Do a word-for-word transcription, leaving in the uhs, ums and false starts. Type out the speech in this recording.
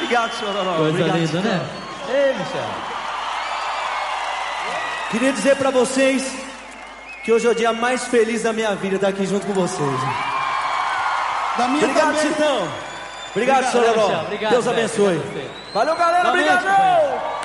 Obrigado, Chororó. Coisa Obrigado, linda, Titã. né? Ei, Michel. Queria dizer pra vocês que hoje é o dia mais feliz da minha vida, estar aqui junto com vocês. Da minha Obrigado, também. Titão. Obrigado, Obrigado, Chororó. Michel. Obrigado, Deus velho. abençoe. Obrigado a você. Valeu, galera. Valeu, Obrigado. companheiro.